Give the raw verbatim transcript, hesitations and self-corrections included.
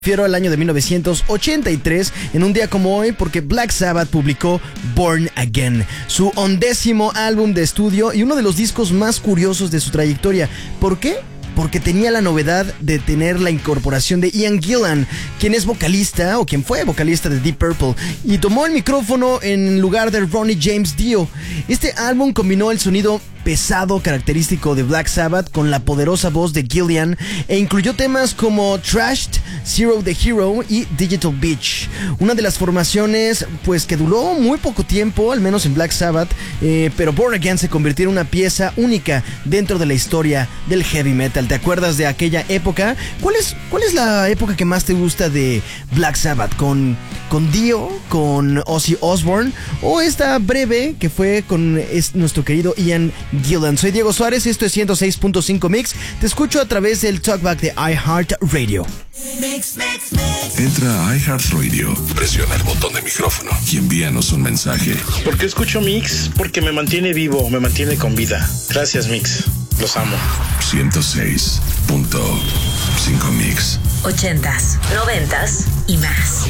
Refiero al año de mil novecientos ochenta y tres, en un día como hoy, porque Black Sabbath publicó Born Again, su undécimo álbum de estudio y uno de los discos más curiosos de su trayectoria. ¿Por qué? Porque tenía la novedad de tener la incorporación de Ian Gillan, quien es vocalista, o quien fue vocalista de Deep Purple, y tomó el micrófono en lugar de Ronnie James Dio. Este álbum combinó el sonido pesado característico de Black Sabbath con la poderosa voz de Gillan e incluyó temas como Trashed, Zero the Hero y Digital Beach. Una de las formaciones pues que duró muy poco tiempo, al menos en Black Sabbath, eh, pero Born Again se convirtió en una pieza única dentro de la historia del heavy metal. ¿Te acuerdas de aquella época? ¿Cuál es, cuál es la época que más te gusta de Black Sabbath? ¿Con, con Dio? ¿Con Ozzy Osbourne? ¿O esta breve que fue con es, nuestro querido Ian Gillan? Soy Diego Suárez, esto es ciento seis punto cinco Mix. Te escucho a través del Talkback de iHeartRadio. Mix, mix, mix. Entra a iHeartRadio, presiona el botón de micrófono y envíanos un mensaje. ¿Por qué escucho Mix? Porque me mantiene vivo, me mantiene con vida. Gracias, Mix. Los amo. ciento seis punto cinco Mix. Ochentas, noventas y más.